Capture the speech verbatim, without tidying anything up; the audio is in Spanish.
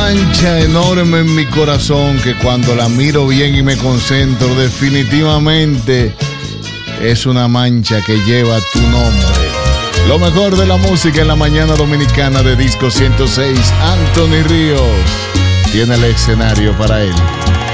mancha enorme en mi corazón que cuando la miro bien y me concentro, definitivamente es una mancha que lleva tu nombre. Lo mejor de la música en la mañana dominicana de Disco ciento seis. Anthony Ríos tiene el escenario para él.